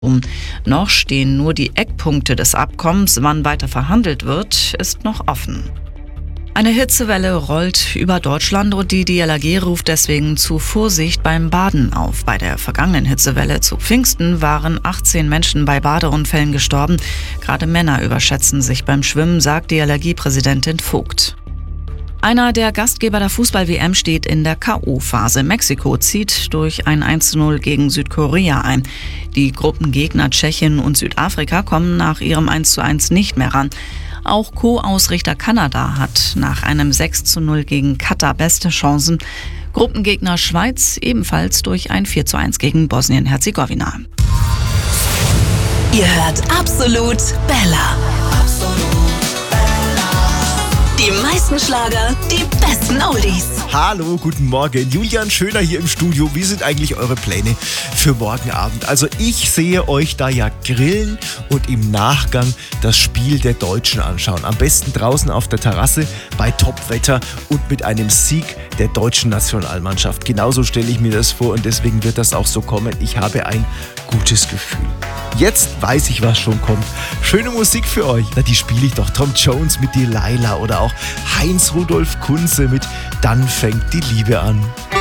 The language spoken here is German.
Noch stehen nur die Eckpunkte des Abkommens. Wann weiter verhandelt wird, ist noch offen. Eine Hitzewelle rollt über Deutschland und die DLRG ruft deswegen zu Vorsicht beim Baden auf. Bei der vergangenen Hitzewelle zu Pfingsten waren 18 Menschen bei Badeunfällen gestorben. Gerade Männer überschätzen sich beim Schwimmen, sagt DLRG-Präsidentin Vogt. Einer der Gastgeber der Fußball-WM steht in der K.O.-Phase. Mexiko zieht durch ein 1:0 gegen Südkorea ein. Die Gruppengegner Tschechien und Südafrika kommen nach ihrem 1:1 nicht mehr ran. Auch Co-Ausrichter Kanada hat nach einem 6:0 gegen Katar beste Chancen. Gruppengegner Schweiz ebenfalls durch ein 4:1 gegen Bosnien-Herzegowina. Ihr hört Absolut Bella. Die meisten Schlager, die besten Oldies. Hallo, guten Morgen. Julian Schöner hier im Studio. Wie sind eigentlich eure Pläne für morgen Abend? Also ich sehe euch da ja grillen und im Nachgang das Spiel der Deutschen anschauen. Am besten draußen auf der Terrasse bei Topwetter und mit einem Sieg der deutschen Nationalmannschaft. Genauso stelle ich mir das vor und deswegen wird das auch so kommen. Ich habe ein gutes Gefühl. Jetzt weiß ich, was schon kommt. Schöne Musik für euch. Na, die spiele ich doch. Tom Jones mit Delilah oder auch Heinz Rudolf Kunze mit Dann fängt die Liebe an.